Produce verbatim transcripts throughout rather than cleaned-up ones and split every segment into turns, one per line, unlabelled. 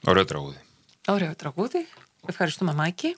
Ωραίο τραγούδι.
Ωραίο τραγούδι. Ευχαριστούμε, Μάκη.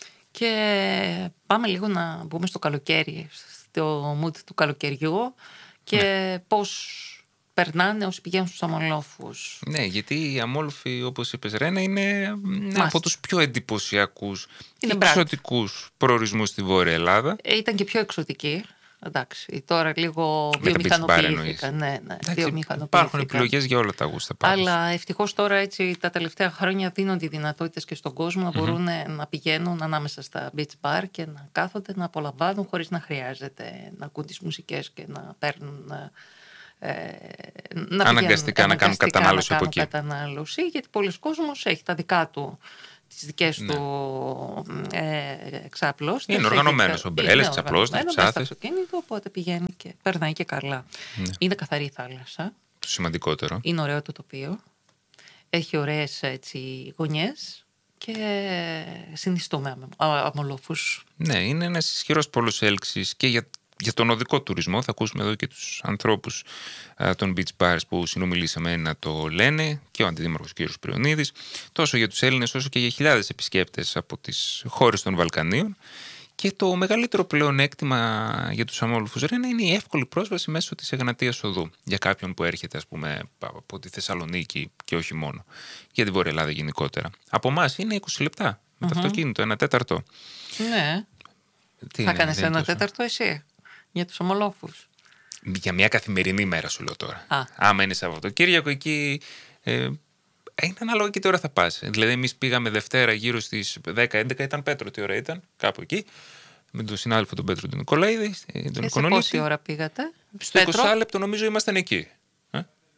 Και πάμε λίγο να μπούμε στο καλοκαίρι, στο mood του καλοκαιριού και ναι. πώς περνάνε όσοι πηγαίνουν στους αμολόφους.
Ναι, γιατί οι αμόλοφοι, όπως είπες, Ρένα, είναι Μάστε. από τους πιο εντυπωσιακούς και εξωτικούς προορισμούς στη Βόρεια Ελλάδα.
Ε, ήταν και πιο εξωτικοί. Εντάξει, τώρα λίγο βιομηχανοποιήθηκαν. Ναι, ναι, βιομηχανοποιήθηκαν.
Υπάρχουν επιλογές για όλα τα γούστα.
Αλλά ευτυχώς τώρα έτσι τα τελευταία χρόνια δίνονται οι δυνατότητες και στον κόσμο να μπορούν mm-hmm. να πηγαίνουν ανάμεσα στα beach bar και να κάθονται, να απολαμβάνουν χωρίς να χρειάζεται να ακούν τις μουσικές και να παίρνουν. Ε, να
αναγκαστικά πηγαίνουν, να κάνουν κατανάλωση
να
από εκεί.
Κατανάλωση, γιατί πολλοί κόσμος έχει τα δικά του. Τις δικές ναι. του ε, εξαπλώστες.
Είναι οργανωμένος, ομπρέλες, εξαπλώστες, ψάθες.
Στο αυτοκίνητο, οπότε πηγαίνει και περνάει και καλά. Ναι. Είναι καθαρή η θάλασσα.
Το σημαντικότερο.
Είναι ωραίο το τοπίο. Έχει ωραίες έτσι, γωνιές και συνιστούμε αμολόφους.
Ναι, είναι ένας ισχυρός πόλος έλξης και για Για τον οδικό τουρισμό. Θα ακούσουμε εδώ και τους ανθρώπους α, των beach bars που συνομιλήσαμε να το λένε, και ο αντιδήμαρχος κ. Πριονίδης, τόσο για τους Έλληνες όσο και για χιλιάδες επισκέπτες από τις χώρες των Βαλκανίων. Και το μεγαλύτερο πλεονέκτημα για τους αμόλοφους, Ρένα, είναι η εύκολη πρόσβαση μέσω της Εγνατίας Οδού. Για κάποιον που έρχεται, ας πούμε, από τη Θεσσαλονίκη και όχι μόνο, για τη Βόρεια Ελλάδα γενικότερα. Από εμάς είναι είκοσι λεπτά με mm-hmm. το αυτοκίνητο, ένα τέταρτο.
Ναι. Τι θα κάνεις ένα τόσο... τέταρτο εσύ? Για τους ομολόφους.
Για μια καθημερινή μέρα σου λέω τώρα.
Α.
Άμα είναι Σαββατοκύριακο εκεί, ε, είναι ανάλογα και τι ώρα θα πας. Δηλαδή εμείς πήγαμε Δευτέρα γύρω στις δέκα έντεκα, ήταν Πέτρο, τι ώρα ήταν, κάπου εκεί, με τον συνάδελφο τον Πέτρο τον Νικολαίδη. Τον
και σε πόση ώρα πήγατε?
Στο είκοσι λεπτό νομίζω ήμασταν εκεί. Ε?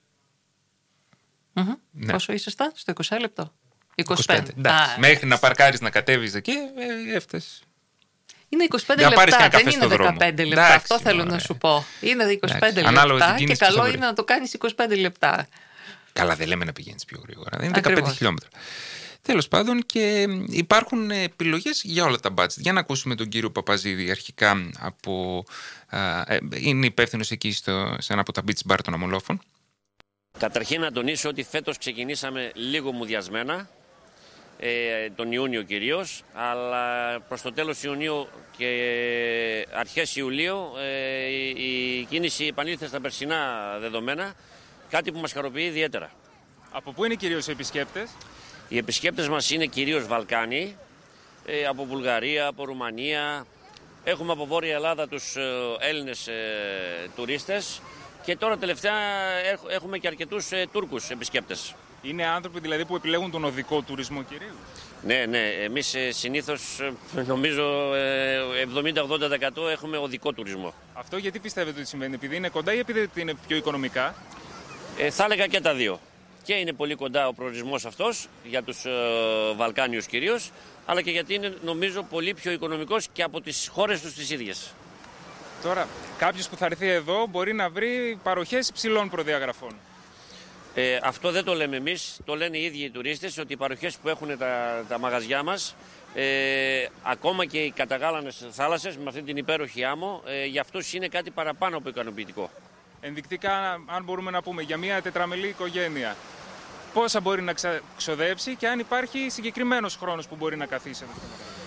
Mm-hmm. Ναι. Πόσο ήσασταν στο είκοσι λεπτό?
είκοσι πέντε. Εντάξει, μέχρι να παρκάρεις να κατέβεις εκεί, ε, έφτασες.
Είναι είκοσι πέντε λεπτά, δεν είναι δεκαπέντε λεπτά. Εντάξει, αυτό θέλω ωραία. να σου πω. Είναι είκοσι πέντε εντάξει, λεπτά και καλό είναι να το κάνεις είκοσι πέντε λεπτά.
Καλά, δεν λέμε να πηγαίνεις πιο γρήγορα. Είναι δεκαπέντε χιλιόμετρα. Τέλος πάντων, και υπάρχουν επιλογές για όλα τα budget. Για να ακούσουμε τον κύριο Παπαζίδη αρχικά από. Α, είναι υπεύθυνος εκεί στο, σε ένα από τα beach bar των αμολόφων.
Καταρχήν να τονίσω ότι φέτος ξεκινήσαμε λίγο μουδιασμένα. Ε, τον Ιούνιο κυρίως, αλλά προς το τέλος Ιουνίου και αρχές Ιουλίου ε, η κίνηση επανήλθε στα περσινά δεδομένα, κάτι που μας χαροποιεί ιδιαίτερα.
Από πού είναι κυρίως οι επισκέπτες?
Οι επισκέπτες μας είναι κυρίως Βαλκάνοι, ε, από Βουλγαρία, από Ρουμανία, έχουμε από Βόρεια Ελλάδα τους ε, Έλληνες ε, τουρίστες και τώρα τελευταία έχουμε και αρκετούς ε, Τούρκους επισκέπτες.
Είναι άνθρωποι δηλαδή που επιλέγουν τον οδικό τουρισμό κυρίως?
Ναι, ναι. Εμείς ε, συνήθως νομίζω ε, εβδομήντα με ογδόντα τοις εκατό έχουμε οδικό τουρισμό.
Αυτό γιατί πιστεύετε ότι συμβαίνει? Επειδή είναι κοντά ή επειδή είναι πιο οικονομικά?
Ε, θα έλεγα και τα δύο. Και είναι πολύ κοντά ο προορισμός αυτός για τους ε, Βαλκάνιους κυρίως, αλλά και γιατί είναι νομίζω πολύ πιο οικονομικός και από τις χώρες τους τις ίδιες.
Τώρα, κάποιος που θα έρθει εδώ μπορεί να βρει παροχές υψηλών προδιαγραφών.
Ε, αυτό δεν το λέμε εμείς, το λένε οι ίδιοι οι τουρίστες, ότι οι παροχές που έχουν τα, τα μαγαζιά μας, ε, ακόμα και οι καταγάλανες θάλασσες με αυτή την υπέροχη άμμο, ε, για αυτούς είναι κάτι παραπάνω από ικανοποιητικό.
Ενδεικτικά, αν μπορούμε να πούμε, για μια τετραμελή οικογένεια, πόσα μπορεί να ξοδέψει και αν υπάρχει συγκεκριμένος χρόνος που μπορεί να καθίσει εδώ?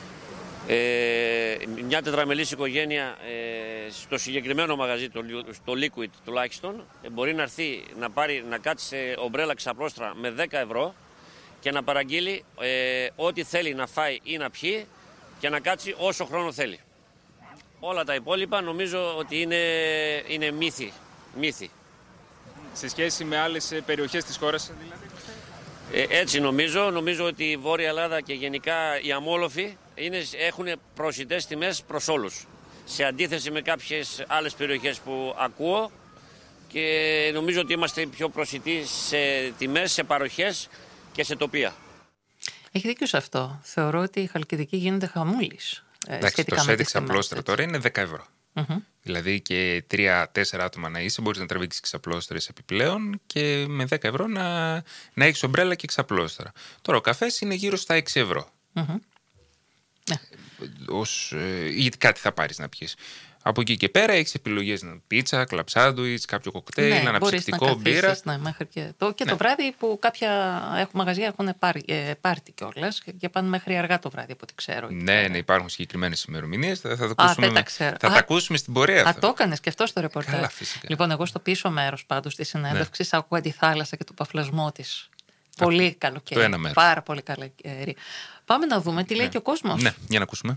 Ε, μια τετραμελής οικογένεια ε, στο συγκεκριμένο μαγαζί, το, στο Liquid τουλάχιστον, ε, μπορεί να έρθει να, πάρει, να κάτσει σε ομπρέλα ξαπλώστρα με δέκα ευρώ και να παραγγείλει ε, ό,τι θέλει να φάει ή να πιει και να κάτσει όσο χρόνο θέλει. Όλα τα υπόλοιπα νομίζω ότι είναι, είναι μύθι, μύθι.
Σε σχέση με άλλες περιοχές της χώρας δηλαδή?
Ε, έτσι νομίζω. Νομίζω ότι η Βόρεια Ελλάδα και γενικά οι αμόλοφοι είναι, έχουν προσιτές τιμές προς όλους. Σε αντίθεση με κάποιες άλλες περιοχές που ακούω, και νομίζω ότι είμαστε πιο προσιτοί σε τιμές, σε παροχές και σε τοπία.
Έχει δίκιο σε αυτό. Θεωρώ ότι η Χαλκιδική γίνεται χαμούλης.
Εντάξει, το σετ ξαπλώστρα τώρα είναι δέκα ευρώ. Mm-hmm. Δηλαδή και τρία-τέσσερα άτομα να είσαι, μπορείς να τραβήξεις ξαπλώστρες επιπλέον και με δέκα ευρώ να, να έχεις ομπρέλα και ξαπλώστρα. Τώρα ο καφές είναι γύρω στα έξι ευρώ. Mm-hmm. Ως, ε, γιατί κάτι θα πάρεις να πιεις. Από εκεί και πέρα έχεις επιλογές, πίτσα, κλαμπ σάντουιτς, κάποιο κοκτέιλ,
ναι,
αναψυκτικό, μπύρα.
Ναι, μέχρι και το, και
Ναι.
το βράδυ που κάποια έχουν μαγαζιά έχουν πάρει, ε, πάρτι κιόλας και πάνε μέχρι αργά το βράδυ από ό,τι ξέρω.
Ναι, ναι, υπάρχουν συγκεκριμένες ημερομηνίες. Θα, θα, το
Α,
ακούσουμε,
δεν τα ξέρω.
θα
Α,
τα ακούσουμε στην πορεία.
Α,
Αυτό.
το έκανες και αυτό στο ρεπορτάζ.
Καλά, φυσικά.
Λοιπόν, εγώ στο πίσω μέρος πάντως τη συνέντευξη ναι. άκουγα τη θάλασσα και τον παφλασμό της. Πολύ καλοκαίρι.
Το ένα μέρος.
Πάρα πολύ καλοκαίρι. Πάμε να δούμε τι λέει
Ναι.
και ο κόσμος.
Ναι, για να ακούσουμε.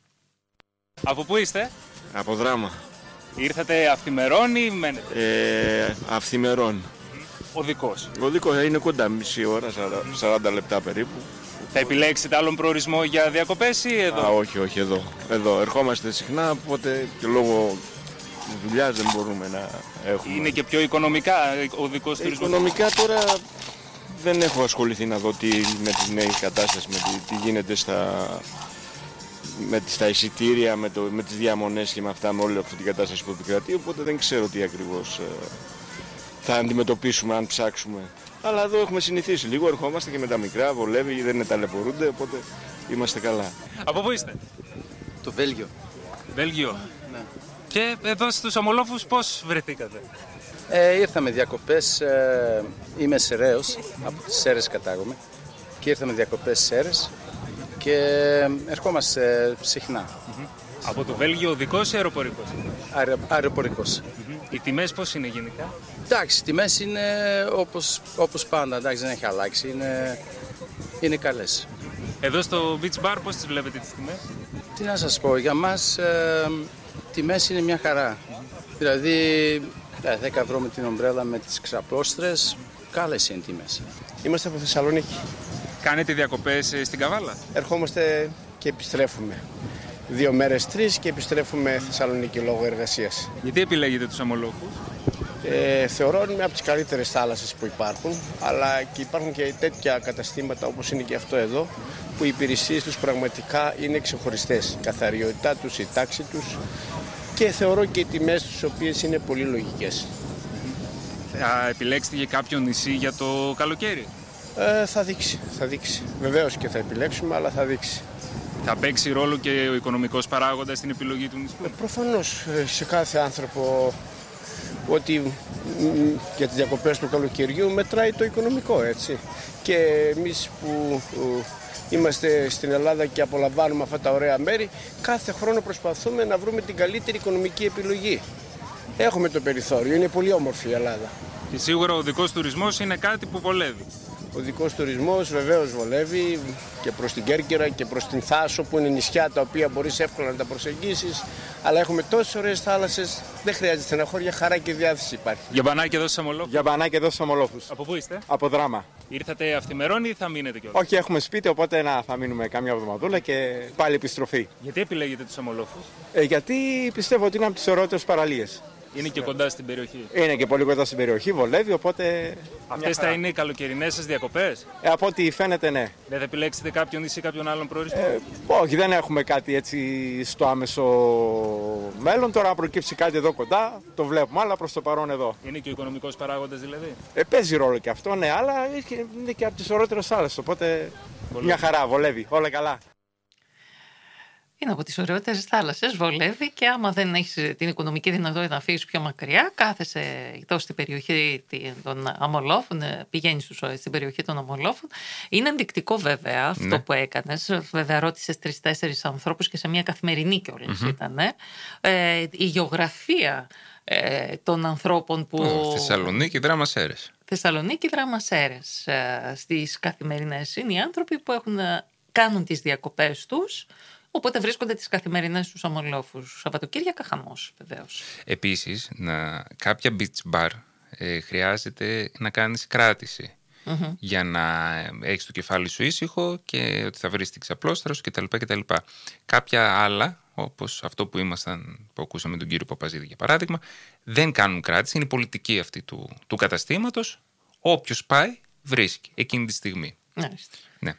Από πού είστε?
Από Δράμα.
Ήρθατε αυθημερών ή μένετε?
Ε, αυθημερών.
Οδικός.
Ο δικός είναι κοντά, μισή ώρα, σαράντα λεπτά περίπου.
Θα επιλέξετε άλλον προορισμό για διακοπές ή εδώ?
Α, όχι, όχι, εδώ. Εδώ. Ερχόμαστε συχνά, οπότε και λόγω δουλειάς δεν μπορούμε να έχουμε.
Είναι και πιο οικονομικά ο οδικός τουρισμός?
Οικονομικά τώρα δεν έχω ασχοληθεί να δω τι, με τη νέα κατάσταση, με τι, τι γίνεται στα, με, στα εισιτήρια, με, το, με τις διαμονές και με αυτά, με όλη αυτή την κατάσταση που επικρατεί, οπότε δεν ξέρω τι ακριβώς ε, θα αντιμετωπίσουμε αν ψάξουμε. Αλλά εδώ έχουμε συνηθίσει λίγο, ερχόμαστε και με τα μικρά, βολεύει, δεν ταλαιπωρούνται, οπότε είμαστε καλά.
Από πού είστε?
Το Βέλγιο.
Βέλγιο.
Ναι.
Και εδώ στους Αμολόφους πώς βρεθήκατε?
Ε, ήρθαμε διακοπές, ε, είμαι Σεραίος, από τις Σέρρες κατάγομαι και ήρθαμε διακοπές Σέρρες και ερχόμαστε συχνά.
Mm-hmm. Από το Βέλγιο οδικός ή αεροπορικός?
Αερο, αεροπορικός.
Mm-hmm. Οι τιμές πώς είναι γενικά?
Εντάξει, οι τιμές είναι όπως, όπως πάντα, εντάξει, δεν έχει αλλάξει, είναι, είναι καλές.
Εδώ στο Beach Bar πώς τις βλέπετε τις τιμές?
Τι να σας πω, για μας ε, τιμές είναι μια χαρά. Mm-hmm. Δηλαδή ε, δέκα ευρώ με την ομπρέλα με τις ξαπλώστρες, καλές είναι τιμές.
Είμαστε από Θεσσαλονίκη.
Κάνετε διακοπές στην Καβάλα?
Ερχόμαστε και επιστρέφουμε. Δύο μέρες, τρεις και επιστρέφουμε Θεσσαλονίκη λόγω εργασίας.
Γιατί επιλέγετε τους Αμολόφους?
Ε, θεωρώ ότι είναι από τις καλύτερες θάλασσες που υπάρχουν, αλλά και υπάρχουν και τέτοια καταστήματα όπως είναι και αυτό εδώ, που οι υπηρεσίες τους πραγματικά είναι ξεχωριστές. Η καθαριότητά τους, η τάξη τους και θεωρώ και οι τιμές τους, οι οποίες είναι πολύ λογικές.
Θα επιλέξετε για κάποιο νησί για το καλοκαίρι?
Ε, θα δείξει, θα δείξει. Βεβαίως και θα επιλέξουμε, αλλά θα δείξει.
Θα παίξει ρόλο και ο οικονομικός παράγοντας στην επιλογή του νησιού?
Ε, προφανώς σε κάθε άνθρωπο ότι μ, για τις διακοπές του καλοκαιριού μετράει το οικονομικό, έτσι. Και εμείς που ο, είμαστε στην Ελλάδα και απολαμβάνουμε αυτά τα ωραία μέρη, κάθε χρόνο προσπαθούμε να βρούμε την καλύτερη οικονομική επιλογή. Έχουμε το περιθώριο, είναι πολύ όμορφη η Ελλάδα.
Και σίγουρα ο οδικός τουρισμός είναι κάτι που βολεύει.
Ο οδικός τουρισμός βεβαίως βολεύει και προς την Κέρκυρα και προς την Θάσο, που είναι νησιά τα οποία μπορείς εύκολα να τα προσεγγίσεις, αλλά έχουμε τόσες ωραίες θάλασσες, δεν χρειάζεται στεναχώρια, χαρά και διάθεση υπάρχει.
Για μπανάκι εδώ στους Αμολόφους.
Για μπανάκι εδώ στους Αμολόφους.
Από πού είστε?
Από Δράμα.
Ήρθατε αυθημερών ή θα μείνετε κιόλας?
Όχι, έχουμε σπίτι, οπότε να, θα μείνουμε κάμια εβδομαδούλα και πάλι επιστροφή.
Γιατί επιλέγετε τους Αμολόφους?
Ε, γιατί πιστεύω ότι είναι από τις ωραιότερες παραλίες.
Είναι και κοντά στην περιοχή.
Είναι και πολύ κοντά στην περιοχή, βολεύει, οπότε.
Αυτές θα είναι οι καλοκαιρινές σας διακοπές?
Ε, από ό,τι φαίνεται, ναι.
Δεν θα επιλέξετε κάποιον νησί ή κάποιον άλλον προορισμό?
Ε, όχι, δεν έχουμε κάτι έτσι στο άμεσο μέλλον. Τώρα, αν προκύψει κάτι εδώ κοντά, το βλέπουμε, αλλά προς το παρόν εδώ.
Είναι και ο οικονομικός παράγοντας δηλαδή?
Ε, παίζει ρόλο και αυτό, ναι, αλλά είναι και από τις ωραιότερες άλλες. Οπότε βολεύει. Μια χαρά, βολεύει, όλα καλά.
Είναι από τις ωραιότερες θάλασσες, βολεύει, και άμα δεν έχεις την οικονομική δυνατότητα να φύγεις πιο μακριά, κάθεσαι εδώ στην περιοχή των Αμολόφων, πηγαίνεις στην περιοχή των Αμολόφων. Είναι ενδεικτικό βέβαια αυτό ναι. που έκανες. Βέβαια ρώτησες τρεις-τέσσερις ανθρώπους και σε μια καθημερινή κιόλας mm-hmm. ήταν. Ε, η γεωγραφία ε, των ανθρώπων που...
Oh, Θεσσαλονίκη, Δράμα, Σέρρες.
Θεσσαλονίκη, Δράμα, Σέρρες. Ε, στις καθημερινές είναι οι άνθρωποι που έχουν, κάνουν τις διακοπές τους. Οπότε βρίσκονται τις καθημερινές τους Αμολόφους. Σαββατοκύριακα χαμός, βεβαίως.
Επίσης, να, κάποια beach bar ε, χρειάζεται να κάνεις κράτηση mm-hmm. για να έχεις το κεφάλι σου ήσυχο και ότι θα βρεις την ξαπλώστρα σου κτλ. κτλ. Κάποια άλλα, όπως αυτό που ήμασταν, που ακούσαμε τον κύριο Παπαζίδη για παράδειγμα, δεν κάνουν κράτηση. Είναι η πολιτική αυτή του, του καταστήματος. Όποιος πάει, βρίσκει εκείνη τη στιγμή.
Μάλιστα.
Ναι.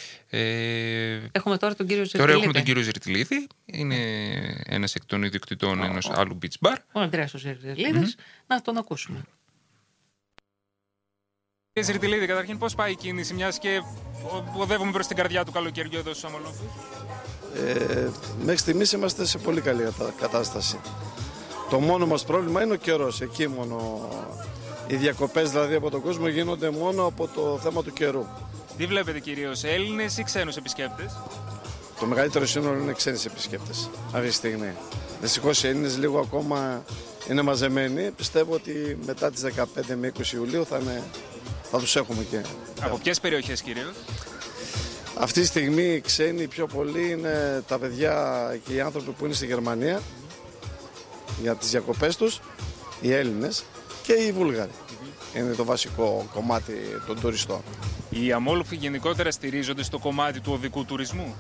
Ε,
έχουμε τώρα τον κύριο Ζερτιλίδη.
Τώρα έχουμε τον κύριο Ζερτιλίδη. Είναι ένας εκ των ιδιοκτητών oh, ενός oh. άλλου beach bar.
Ο Ανδρέας ο Ζερτιλίδης. Mm-hmm. Να τον ακούσουμε.
Κύριε Ζηρτιλίδη, καταρχήν πώς πάει η κίνηση, μιας και οδεύουμε προς την καρδιά του καλοκαιριού εδώ στους Αμολόφους?
Ε, μέχρι στιγμής είμαστε σε πολύ καλή κατάσταση. Το μόνο μας πρόβλημα είναι ο καιρός. Εκεί μόνο οι διακοπές δηλαδή από τον κόσμο γίνονται μόνο από το θέμα του καιρού.
Τι βλέπετε κυρίως, Έλληνες ή ξένους επισκέπτες?
Το μεγαλύτερο σύνολο είναι ξένοι επισκέπτες αυτή τη στιγμή. Δυστυχώς οι Έλληνες λίγο ακόμα είναι μαζεμένοι. Πιστεύω ότι μετά τις δεκαπέντε με είκοσι Ιουλίου θα, είναι, θα τους έχουμε και.
Από ποιες περιοχές κυρίως?
Αυτή τη στιγμή οι ξένοι πιο πολλοί είναι τα παιδιά και οι άνθρωποι που είναι στη Γερμανία για τις διακοπές τους, οι Έλληνες και οι Βούλγαροι. Mm-hmm. Είναι το βασικό κομμάτι των τουριστών.
Οι Αμόλοφοι γενικότερα στηρίζονται στο κομμάτι του οδικού τουρισμού?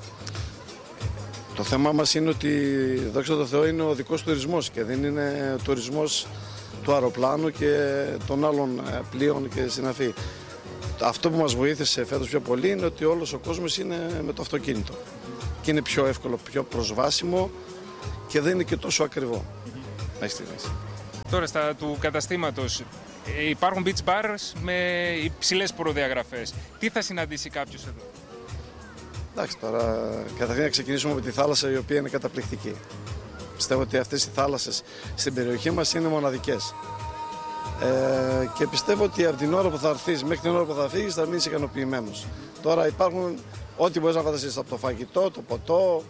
Το θέμα μας είναι ότι, δόξα τω Θεώ, είναι ο οδικός τουρισμός και δεν είναι τουρισμός του αεροπλάνου και των άλλων πλοίων και συναφή. Αυτό που μας βοήθησε φέτος πιο πολύ είναι ότι όλος ο κόσμος είναι με το αυτοκίνητο και είναι πιο εύκολο, πιο προσβάσιμο και δεν είναι και τόσο ακριβό. Mm-hmm.
Τώρα στα του καταστήματος υπάρχουν beach bars με υψηλές προδιαγραφές. Τι θα συναντήσει κάποιος εδώ?
Εντάξει, τώρα καταρχήν να ξεκινήσουμε με τη θάλασσα, η οποία είναι καταπληκτική. Πιστεύω ότι αυτές οι θάλασσες στην περιοχή μας είναι μοναδικές. Ε, και πιστεύω ότι από την ώρα που θα έρθεις μέχρι την ώρα που θα φύγεις θα μείνεις ικανοποιημένος. Τώρα υπάρχουν ό,τι μπορείς να φανταστείς, από το φαγητό, το ποτό.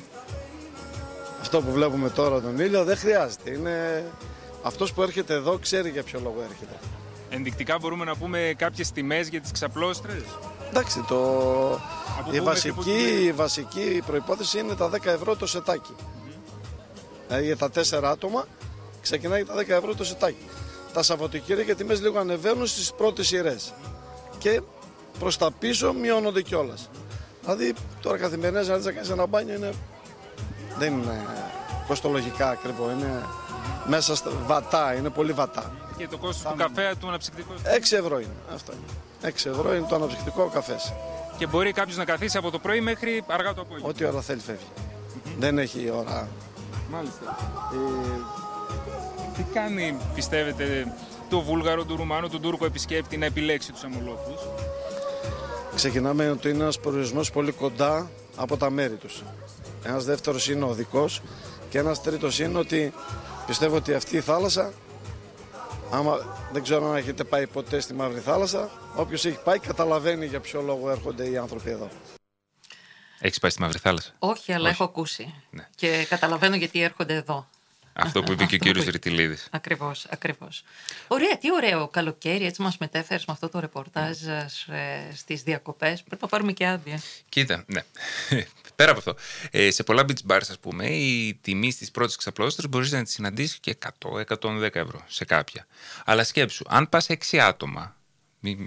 Αυτό που βλέπουμε τώρα τον ήλιο δεν χρειάζεται. Είναι... Αυτός που έρχεται εδώ ξέρει για ποιο λόγο έρχεται.
Ενδεικτικά μπορούμε να πούμε κάποιες τιμές για τις ξαπλώστρες?
Εντάξει, το... η, βασική, η βασική προϋπόθεση είναι τα δέκα ευρώ το σετάκι. Mm-hmm. Δηλαδή για τα τέσσερα άτομα ξεκινάει τα δέκα ευρώ το σετάκι. Τα Σαββατοκύριακα οι τιμές λίγο ανεβαίνουν στις πρώτες σειρές. Και προς τα πίσω μειώνονται κιόλας. Δηλαδή τώρα καθημερινές να δεις να κάνεις ένα μπάνιο είναι... δεν είναι κοστολογικά ακριβό, είναι μέσα στα βατά, είναι πολύ βατά.
Και το κόστος θα... του καφέ, του αναψυκτικού?
έξι ευρώ είναι, αυτό είναι. έξι ευρώ είναι το αναψυκτικό καφές.
Και μπορεί κάποιος να καθίσει από το πρωί μέχρι αργά το απόγευμα?
Ό,τι ώρα θέλει φεύγει. Mm-hmm. Δεν έχει ώρα.
Μάλιστα. Ε, τι κάνει, πιστεύετε, το Βούλγαρο, το Ρουμάνο, τον Τούρκο επισκέπτη να επιλέξει τους Αμολόφους?
Ξεκινάμε ότι είναι ένας προορισμός πολύ κοντά από τα μέρη τους. Ένας δεύτερος είναι ο οδικός και ένας τρίτος είναι ότι πιστεύω ότι αυτή η θάλασσα, άμα δεν ξέρω αν έχετε πάει ποτέ στη Μαύρη Θάλασσα, όποιος έχει πάει καταλαβαίνει για ποιο λόγο έρχονται οι άνθρωποι εδώ.
Έχεις πάει στη Μαύρη Θάλασσα?
Όχι, αλλά
Όχι.
έχω ακούσει.
Ναι.
Και καταλαβαίνω γιατί έρχονται εδώ.
Αυτό που είπε και ο κύριος Ζηρτιλίδης.
Ακριβώς, ακριβώς. Ωραία, τι ωραίο καλοκαίρι, έτσι μας μετέφερες με αυτό το ρεπορτάζ στις διακοπές. Πρέπει να πάρουμε και άδεια.
Κοίτα, ναι. Πέρα από αυτό, ε, σε πολλά beach bars, ας πούμε, η τιμή στις πρώτες ξαπλώστρες μπορείς να τη συναντήσεις και εκατό με εκατόν δέκα ευρώ σε κάποια. Αλλά σκέψου, αν πας έξι άτομα, μην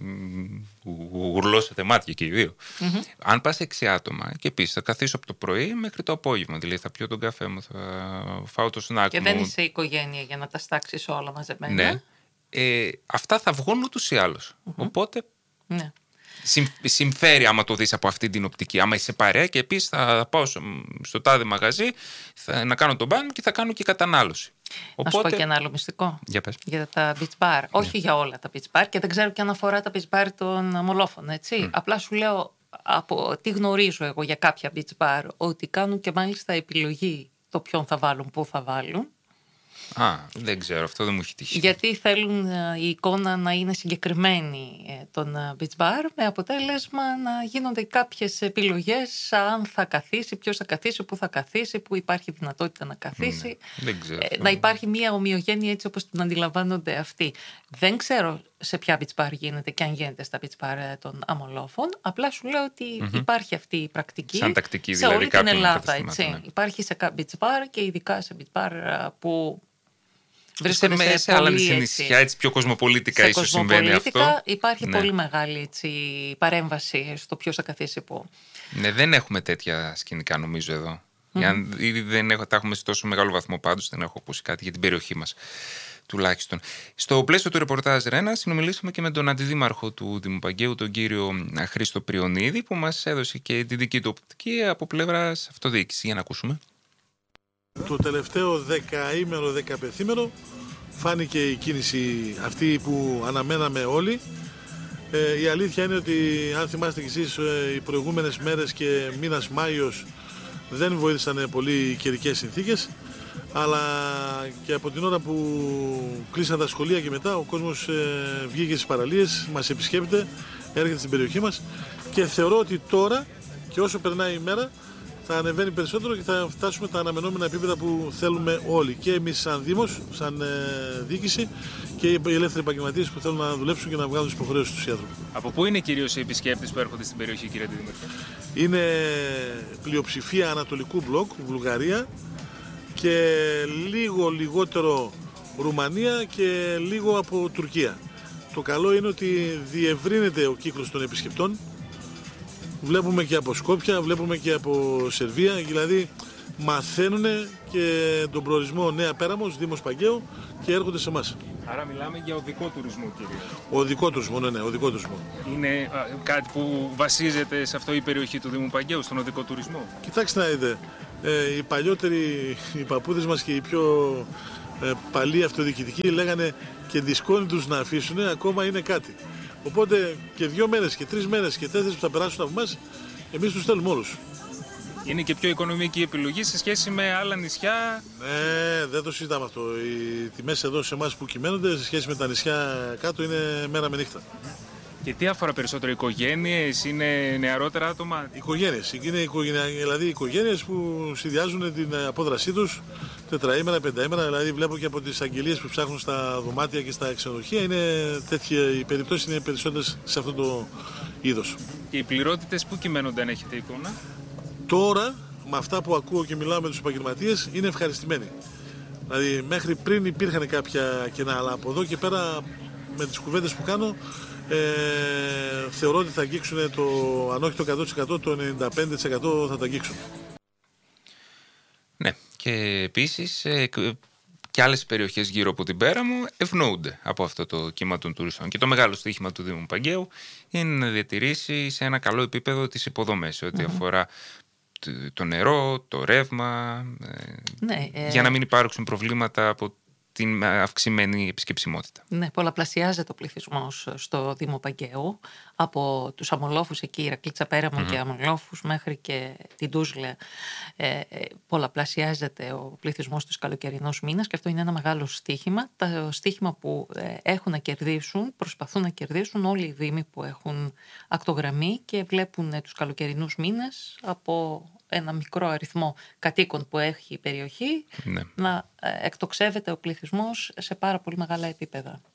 γουρλώσετε μάτια και οι δύο. Mm-hmm. Αν πας έξι άτομα και επίσης θα καθίσω από το πρωί μέχρι το απόγευμα. Δηλαδή θα πιω τον καφέ μου, θα φάω το σνακ
και
μου.
Και δεν είσαι οικογένεια για να τα στάξεις όλα μαζεμένα.
Ναι. Ε, αυτά θα βγουν ούτως ή άλλως. Mm-hmm. Οπότε
ναι.
συμ, συμφέρει άμα το δεις από αυτή την οπτική. Άμα είσαι παρέα και επίσης θα πάω στο τάδε μαγαζί θα, να κάνω τον μπάνιο και θα κάνω και κατανάλωση.
Οπότε... Να σου πω και ένα άλλο μυστικό.
Για, πες.
Για τα beach bar. Ναι. Όχι για όλα τα beach bar και δεν ξέρω και αν αφορά τα beach bar των Αμολόφων, έτσι. Mm. Απλά σου λέω από τι γνωρίζω εγώ για κάποια beach bar, ότι κάνουν και μάλιστα επιλογή το ποιον θα βάλουν, πού θα βάλουν.
Α, δεν ξέρω, αυτό δεν μου έχει τύχει.
Γιατί θέλουν η εικόνα να είναι συγκεκριμένη των beach bar, με αποτέλεσμα να γίνονται κάποιες επιλογές αν θα καθίσει, ποιος θα καθίσει, πού θα καθίσει, πού υπάρχει δυνατότητα να καθίσει.
Ναι, δεν ξέρω.
Να υπάρχει μια ομοιογένεια έτσι όπως την αντιλαμβάνονται αυτοί. Δεν ξέρω σε ποια beach bar γίνεται και αν γίνεται στα beach bar των Αμολόφων. Απλά σου λέω ότι mm-hmm. υπάρχει αυτή η πρακτική
σαν τακτική,
σε
δηλαδή,
όλη την Ελλάδα. Έτσι. Ναι. Υπάρχει σε beach bar και ειδικά σε beach bar που
βρίσκονται σε, σε, σε άλλα νησιά, έτσι πιο κοσμοπολίτικα ίσως συμβαίνει αυτό.
Υπάρχει
ναι.
πολύ μεγάλη έτσι, παρέμβαση στο ποιος θα καθίσει πού.
Ναι, δεν έχουμε τέτοια σκηνικά νομίζω εδώ. Mm-hmm. Αν, ήδη δεν έχω, τα έχουμε σε τόσο μεγάλο βαθμό πάντως, δεν έχω ακούσει κάτι για την περιοχή μας τουλάχιστον. Στο πλαίσιο του ρεπορτάζ Ρένα συνομιλήσαμε και με τον αντιδήμαρχο του Δήμου Παγκαίου, τον κύριο Χρήστο Πριονίδη, που μας έδωσε και τη δική του οπτική από πλευράς αυτοδιοίκηση. Για να ακούσουμε.
Το τελευταίο δεκαήμερο, δεκαπενθήμερο φάνηκε η κίνηση αυτή που αναμέναμε όλοι. Ε, η αλήθεια είναι ότι, αν θυμάστε κι εσείς, ε, οι προηγούμενες μέρες και μήνας Μάιος δεν βοήθησαν πολύ οι καιρικές συνθήκες, αλλά και από την ώρα που κλείσαν τα σχολεία και μετά ο κόσμος ε, βγήκε στις παραλίες, μας επισκέπτεται, έρχεται στην περιοχή μας και θεωρώ ότι τώρα και όσο περνάει η μέρα θα ανεβαίνει περισσότερο και θα φτάσουμε τα αναμενόμενα επίπεδα που θέλουμε όλοι, και εμείς σαν Δήμος, σαν ε, διοίκηση, και οι ελεύθεροι επαγγελματίες που θέλουν να δουλέψουν και να βγάλουν τις υποχρεώσεις τους οι άνθρωποι.
Από πού είναι κυρίως οι επισκέπτες που έρχονται στην περιοχή, κύριε Αντιδήμαρχε?
Είναι πλειοψηφία Ανατολικού Μπλοκ, Βουλγαρία, και λίγο λιγότερο Ρουμανία και λίγο από Τουρκία. Το καλό είναι ότι διευρύνεται ο κύκλος των επισκεπτών. Βλέπουμε και από Σκόπια, βλέπουμε και από Σερβία, δηλαδή μαθαίνουν και τον προορισμό Νέα Πέραμος, Δήμος Παγκαίου, και έρχονται σε εμάς.
Άρα μιλάμε για οδικό τουρισμό, κύριε.
Οδικό τουρισμό, ναι, ναι, οδικό τουρισμό.
Είναι α, κάτι που βασίζεται σε αυτό η περιοχή του Δήμου Παγκαίου, στον οδικό τουρισμό?
Κοιτάξτε να δείτε, ε, οι παλιότεροι, οι παππούδες μας και οι πιο ε, παλιοί αυτοδιοικητικοί λέγανε και δισκόνοι τους να αφήσουν, ακόμα είναι κάτι. Οπότε και δύο μέρες και τρεις μέρες και τέσσερις που θα περάσουν από εμάς, εμείς τους θέλουμε όλους.
Είναι και πιο οικονομική επιλογή σε σχέση με άλλα νησιά.
Ναι, δεν το συζητάμε αυτό. Οι τιμές εδώ σε εμάς που κυμαίνονται σε σχέση με τα νησιά κάτω είναι μέρα με νύχτα.
Και τι αφορά περισσότερο, οικογένειες, είναι νεαρότερα άτομα?
Οικογένειες. Είναι οικογένεια, δηλαδή οικογένειες που συνδυάζουν την απόδρασή τους τετραήμερα, πενταήμερα. Δηλαδή βλέπω και από τις αγγελίες που ψάχνουν στα δωμάτια και στα ξενοδοχεία. Είναι τέτοια, οι περιπτώσεις είναι περισσότερες σε αυτό το είδος.
Και οι πληρότητες πού κυμαίνονται, αν έχετε εικόνα?
Τώρα, με αυτά που ακούω και μιλάω με τους επαγγελματίες, είναι ευχαριστημένοι. Δηλαδή μέχρι πριν υπήρχαν κάποια κενά, αλλά από εδώ και πέρα με τις κουβέντες που κάνω, ε, θεωρώ ότι θα αγγίξουν το, αν όχι το εκατό τοις εκατό, το ενενήντα πέντε τοις εκατό θα τα αγγίξουν.
Ναι, και επίσης ε, και άλλες περιοχές γύρω από την Πέραμο ευνοούνται από αυτό το κύμα των τουριστών. Και το μεγάλο στοίχημα του Δήμου Παγκαίου είναι να διατηρήσει σε ένα καλό επίπεδο τις υποδομές, σε ό,τι mm-hmm. αφορά το νερό, το ρεύμα,
ναι, ε...
για να μην υπάρξουν προβλήματα από την αυξημένη επισκεψιμότητα.
Ναι, πολλαπλασιάζεται ο πληθυσμός στο Δήμο Παγκαίου, από τους Αμολόφους εκεί, Ηρακλήτσα Πέραμο mm-hmm. και Αμολόφους, μέχρι και την Τούσλε. Ε, πολλαπλασιάζεται ο πληθυσμός τους καλοκαιρινούς μήνες και αυτό είναι ένα μεγάλο στοίχημα. Το στοίχημα που ε, έχουν να κερδίσουν, προσπαθούν να κερδίσουν όλοι οι Δήμοι που έχουν ακτογραμμή και βλέπουν ε, τους καλοκαιρινούς μήνες από ένα μικρό αριθμό κατοίκων που έχει η περιοχή, ναι. να εκτοξεύεται ο πληθυσμός σε πάρα πολύ μεγάλα επίπεδα.